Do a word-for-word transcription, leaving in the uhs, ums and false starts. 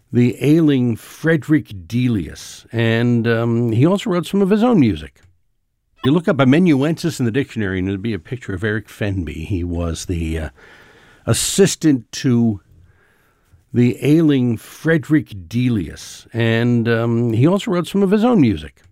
the ailing Frederick Delius, and um, he also wrote some of his own music. You look up amanuensis in the dictionary, and there'll be a picture of Eric Fenby. He was the uh, assistant to the ailing Frederick Delius, and um, he also wrote some of his own music.